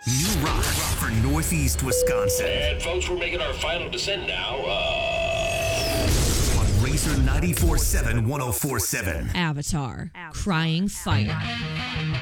New rock for Northeast Wisconsin. And folks, we're making our final descent now. On Razor 94.7 104.7. Avatar, Crying Fire.